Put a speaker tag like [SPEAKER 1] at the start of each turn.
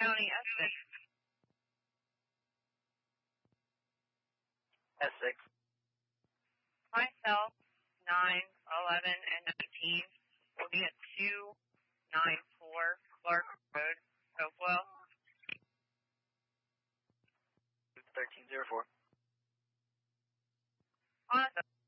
[SPEAKER 1] County, Essex.
[SPEAKER 2] Essex.
[SPEAKER 1] Myself, 9, 11, and 19 will be at 294 Clark Road, Hopewell.
[SPEAKER 2] 1304.
[SPEAKER 1] Honda.